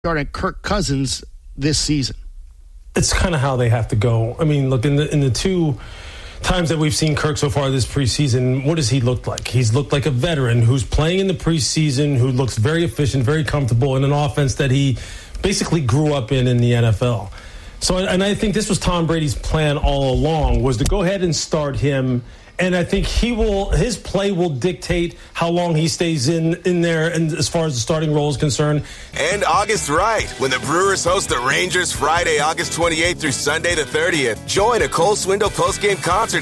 starting Kirk Cousins this season. It's kind of how they have to go. I mean, look, in the two times that we've seen Kirk so far this preseason, what does he look like? He's looked like a veteran who's playing in the preseason, who looks very efficient, very comfortable in an offense that he basically grew up in the NFL. So, and I think this was Tom Brady's plan all along, was to go ahead and start him. And I think his play will dictate how long he stays in there, and as far as the starting role is concerned. And August right, when the Brewers host the Rangers Friday, August 28th through Sunday the 30th. Join a Cole Swindle postgame concert